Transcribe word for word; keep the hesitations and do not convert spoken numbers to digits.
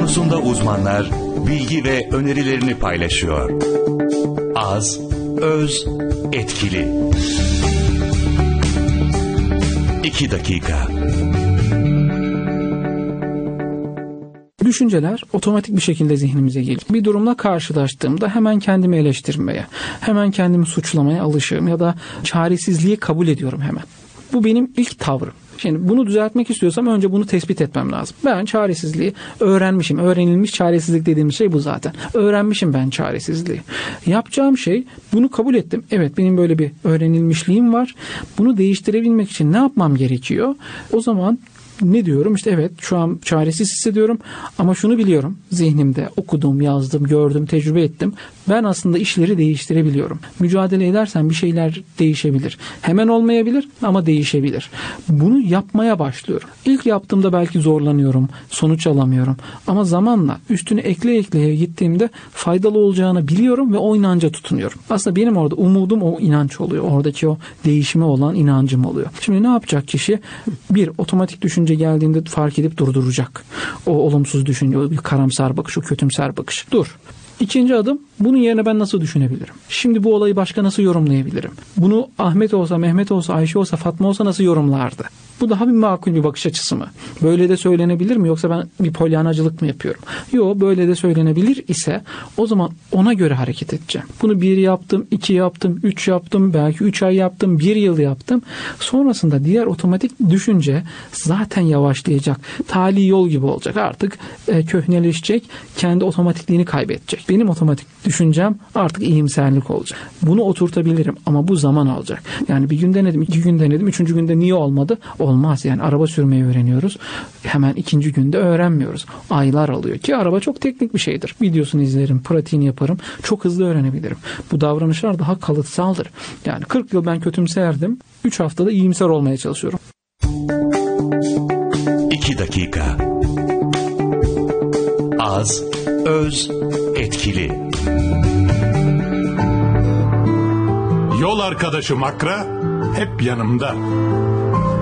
Konusunda uzmanlar bilgi ve önerilerini paylaşıyor. Az, öz, etkili. İki dakika. Düşünceler otomatik bir şekilde zihnimize geliyor. Bir durumla karşılaştığımda hemen kendimi eleştirmeye, hemen kendimi suçlamaya alışığım ya da çaresizliği kabul ediyorum hemen. Bu benim ilk tavrım. Şimdi bunu düzeltmek istiyorsam önce bunu tespit etmem lazım. Ben çaresizliği öğrenmişim. Öğrenilmiş çaresizlik dediğimiz şey bu zaten. Öğrenmişim ben çaresizliği. Yapacağım şey, bunu kabul ettim. Evet, benim böyle bir öğrenilmişliğim var. Bunu değiştirebilmek için ne yapmam gerekiyor? O zaman ne diyorum? İşte evet, şu an çaresiz hissediyorum ama şunu biliyorum. Zihnimde okudum, yazdım, gördüm, tecrübe ettim. Ben aslında işleri değiştirebiliyorum. Mücadele edersen bir şeyler değişebilir. Hemen olmayabilir ama değişebilir. Bunu yapmaya başlıyorum. İlk yaptığımda belki zorlanıyorum, sonuç alamıyorum. Ama zamanla üstüne ekle ekleye gittiğimde faydalı olacağını biliyorum ve o inanca tutunuyorum. Aslında benim orada umudum o inanç oluyor. Oradaki o değişime olan inancım oluyor. Şimdi ne yapacak kişi? Bir, otomatik düşünce geldiğinde fark edip durduracak. O olumsuz düşünce, o bir karamsar bakış, o kötümser bakış. Dur. İkinci adım, bunun yerine ben nasıl düşünebilirim? Şimdi bu olayı başka nasıl yorumlayabilirim? Bunu Ahmet olsa, Mehmet olsa, Ayşe olsa, Fatma olsa nasıl yorumlardı? Bu daha bir makul bir bakış açısı mı? Böyle de söylenebilir mi? Yoksa ben bir polyanacılık mı yapıyorum? Yok, böyle de söylenebilir ise o zaman ona göre hareket edeceğim. Bunu bir yaptım, iki yaptım, üç yaptım, belki üç ay yaptım, bir yıl yaptım. Sonrasında diğer otomatik düşünce zaten yavaşlayacak. Tali yol gibi olacak. Artık e, köhneleşecek, kendi otomatikliğini kaybedecek. Benim otomatik düşüncem artık iyimserlik olacak. Bunu oturtabilirim ama bu zaman alacak. Yani bir gün denedim, iki gün denedim, üçüncü günde niye olmadı? Olmaz. Yani araba sürmeyi öğreniyoruz. Hemen ikinci günde öğrenmiyoruz. Aylar alıyor ki araba çok teknik bir şeydir. Videosunu izlerim, pratiğini yaparım. Çok hızlı öğrenebilirim. Bu davranışlar daha kalıtsaldır. Yani kırk yıl ben kötümserdim. üç haftada iyimser olmaya çalışıyorum. İki dakika. Az, öz, etkili. Yol arkadaşım Akra hep yanımda.